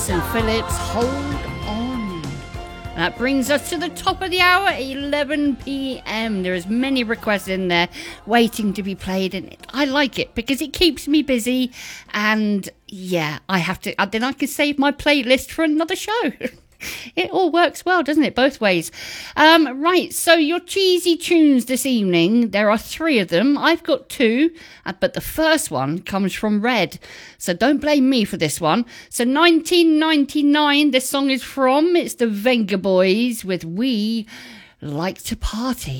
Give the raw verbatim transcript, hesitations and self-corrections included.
And Phillips, Hold On. That brings us to the top of the hour, eleven p.m. There is many requests in there waiting to be played, and I like it because it keeps me busy. And yeah, I have to. Then I can save my playlist for another show. It all works well, doesn't it? Both ways. Um, right, so your cheesy tunes this evening, there are three of them. I've got two, uh, but the first one comes from Red. So don't blame me for this one. So nineteen ninety-nine, this song is from, it's the Venga Boys with We Like to Party.